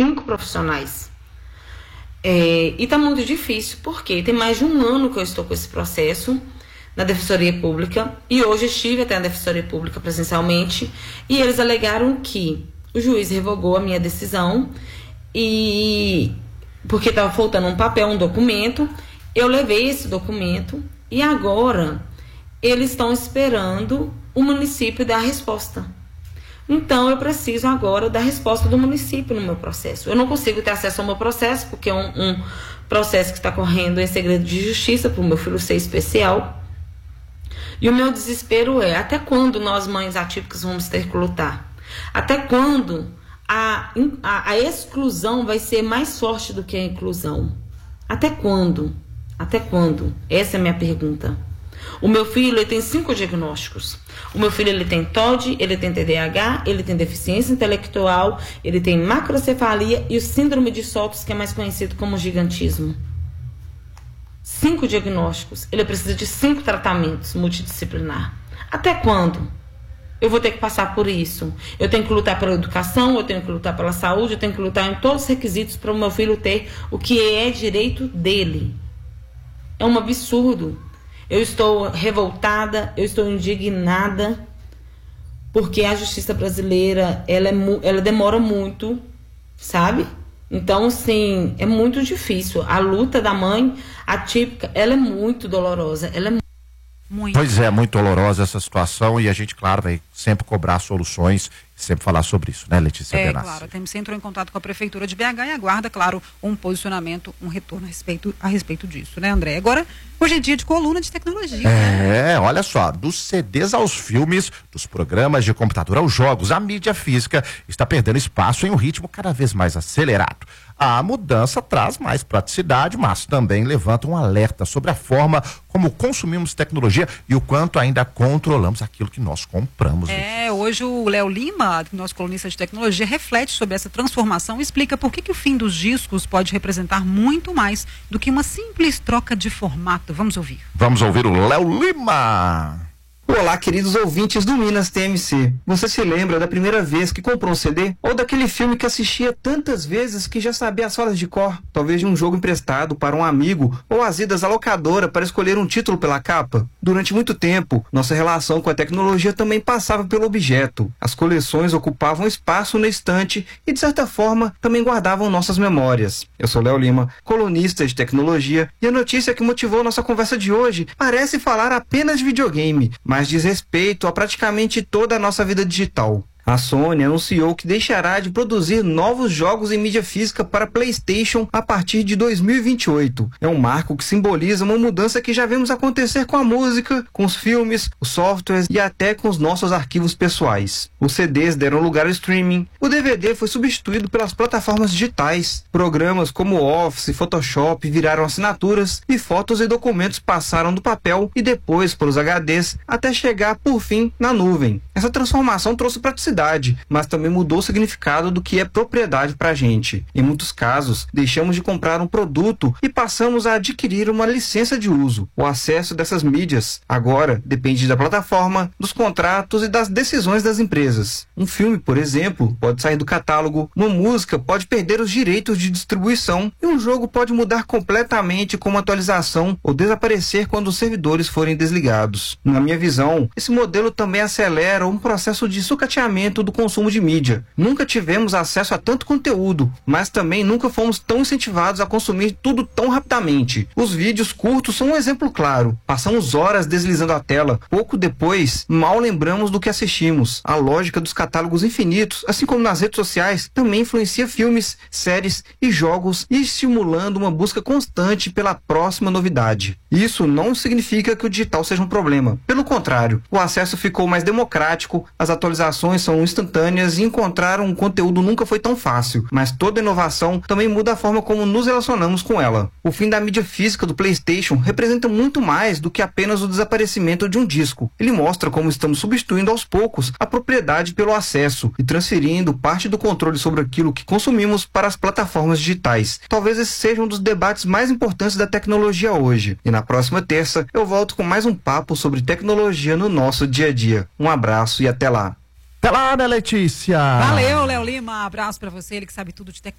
5 profissionais. E está muito difícil, porque tem mais de um ano que eu estou com esse processo na Defensoria Pública, e hoje estive até na Defensoria Pública presencialmente, e eles alegaram que o juiz revogou a minha decisão, e porque estava faltando um papel, um documento. Eu levei esse documento, e agora eles estão esperando o município dar a resposta. Então, eu preciso agora da resposta do município no meu processo. Eu não consigo ter acesso ao meu processo, porque é um processo que está correndo em segredo de justiça para o meu filho ser especial. E o meu desespero é: até quando nós, mães atípicas, vamos ter que lutar? Até quando a exclusão vai ser mais forte do que a inclusão? Até quando? Até quando? Essa é a minha pergunta. O meu filho, ele tem 5 diagnósticos. O meu filho, ele tem TOD, ele tem TDAH, ele tem deficiência intelectual, ele tem macrocefalia e o síndrome de Soltos, que é mais conhecido como gigantismo. 5 diagnósticos. Ele precisa de 5 tratamentos multidisciplinar. Até quando eu vou ter que passar por isso? Eu tenho que lutar pela educação, eu tenho que lutar pela saúde, eu tenho que lutar em todos os requisitos para o meu filho ter o que é direito dele. É um absurdo. Eu estou revoltada, eu estou indignada, porque a justiça brasileira, ela demora muito, sabe? Então, sim, é muito difícil. A luta da mãe atípica, ela é muito dolorosa, ela é muito. Pois é, muito dolorosa essa situação, e a gente, claro, vai sempre cobrar soluções, sempre falar sobre isso, né, Letícia Benassi? Claro, você entrou em contato com a Prefeitura de BH e aguarda, claro, um posicionamento, um retorno a respeito disso, né, André? Agora, hoje é dia de coluna de tecnologia. Né? Olha só, dos CDs aos filmes, dos programas de computador aos jogos, a mídia física está perdendo espaço em um ritmo cada vez mais acelerado. A mudança traz mais praticidade, mas também levanta um alerta sobre a forma como consumimos tecnologia e o quanto ainda controlamos aquilo que nós compramos. Hoje o Léo Lima, nosso colunista de tecnologia, reflete sobre essa transformação e explica por que o fim dos discos pode representar muito mais do que uma simples troca de formato. Vamos ouvir. Vamos ouvir o Léo Lima. Olá, queridos ouvintes do Minas TMC. Você se lembra da primeira vez que comprou um CD? Ou daquele filme que assistia tantas vezes que já sabia as falas de cor? Talvez de um jogo emprestado para um amigo ou as idas à locadora para escolher um título pela capa? Durante muito tempo, nossa relação com a tecnologia também passava pelo objeto. As coleções ocupavam espaço na estante e, de certa forma, também guardavam nossas memórias. Eu sou Léo Lima, colunista de tecnologia, e a notícia que motivou nossa conversa de hoje parece falar apenas de videogame, mas diz respeito a praticamente toda a nossa vida digital. A Sony anunciou que deixará de produzir novos jogos em mídia física para PlayStation a partir de 2028. É um marco que simboliza uma mudança que já vemos acontecer com a música, com os filmes, os softwares e até com os nossos arquivos pessoais. Os CDs deram lugar ao streaming, o DVD foi substituído pelas plataformas digitais, programas como Office e Photoshop viraram assinaturas e fotos e documentos passaram do papel e depois pelos HDs até chegar, por fim, na nuvem. Essa transformação trouxe praticidade, mas também mudou o significado do que é propriedade para a gente. Em muitos casos, deixamos de comprar um produto e passamos a adquirir uma licença de uso. O acesso dessas mídias agora depende da plataforma, dos contratos e das decisões das empresas. Um filme, por exemplo, pode sair do catálogo, uma música pode perder os direitos de distribuição e um jogo pode mudar completamente com uma atualização ou desaparecer quando os servidores forem desligados. Na minha visão, esse modelo também acelera um processo de sucateamento do consumo de mídia. Nunca tivemos acesso a tanto conteúdo, mas também nunca fomos tão incentivados a consumir tudo tão rapidamente. Os vídeos curtos são um exemplo claro. Passamos horas deslizando a tela. Pouco depois, mal lembramos do que assistimos. A lógica dos catálogos infinitos, assim como nas redes sociais, também influencia filmes, séries e jogos, estimulando uma busca constante pela próxima novidade. Isso não significa que o digital seja um problema. Pelo contrário, o acesso ficou mais democrático, as atualizações são instantâneas e encontrar um conteúdo nunca foi tão fácil, mas toda inovação também muda a forma como nos relacionamos com ela. O fim da mídia física do PlayStation representa muito mais do que apenas o desaparecimento de um disco. Ele mostra como estamos substituindo aos poucos a propriedade pelo acesso e transferindo parte do controle sobre aquilo que consumimos para as plataformas digitais. Talvez esse seja um dos debates mais importantes da tecnologia hoje. E na próxima terça eu volto com mais um papo sobre tecnologia no nosso dia a dia. Um abraço e até lá. Até lá, né, Letícia? Valeu, Léo Lima. Abraço pra você, ele que sabe tudo de tecnologia.